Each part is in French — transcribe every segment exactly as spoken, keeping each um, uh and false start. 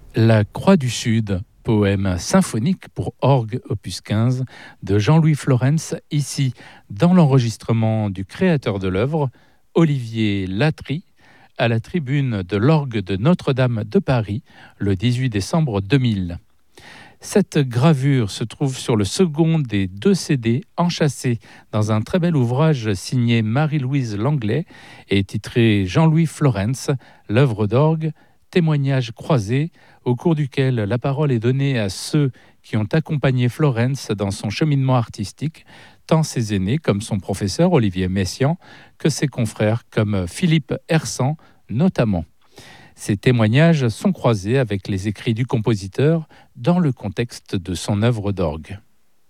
La Croix du Sud, poème symphonique pour orgue opus quinze de Jean-Louis Florence, ici dans l'enregistrement du créateur de l'œuvre, Olivier Latry, à la tribune de l'orgue de Notre-Dame de Paris le dix-huit décembre deux mille. Cette gravure se trouve sur le second des deux C D enchâssés dans un très bel ouvrage signé Marie-Louise Langlais et titré Jean-Louis Florence, l'œuvre d'orgue, témoignage croisé, au cours duquel la parole est donnée à ceux qui ont accompagné Florence dans son cheminement artistique, tant ses aînés comme son professeur Olivier Messiaen que ses confrères comme Philippe Hersan notamment. Ces témoignages sont croisés avec les écrits du compositeur dans le contexte de son œuvre d'orgue.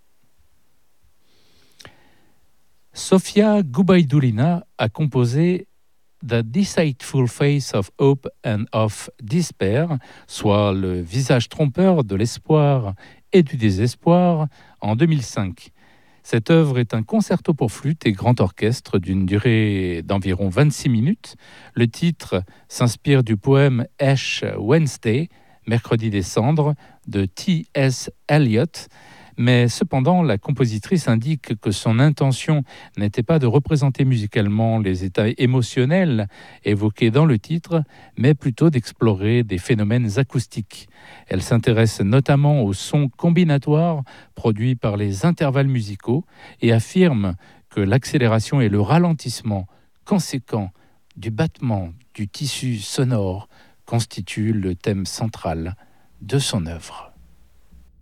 Sofia Gubaidulina a composé The Deceitful Face of Hope and of Despair, soit le visage trompeur de l'espoir et du désespoir, en deux mille cinq. Cette œuvre est un concerto pour flûte et grand orchestre d'une durée d'environ vingt-six minutes. Le titre s'inspire du poème Ash Wednesday, Mercredi des cendres, de T S Eliot, mais cependant la compositrice indique que son intention n'était pas de représenter musicalement les états émotionnels évoqués dans le titre, mais plutôt d'explorer des phénomènes acoustiques. Elle s'intéresse notamment aux sons combinatoires produits par les intervalles musicaux et affirme que l'accélération et le ralentissement conséquent du battement du tissu sonore constituent le thème central de son œuvre.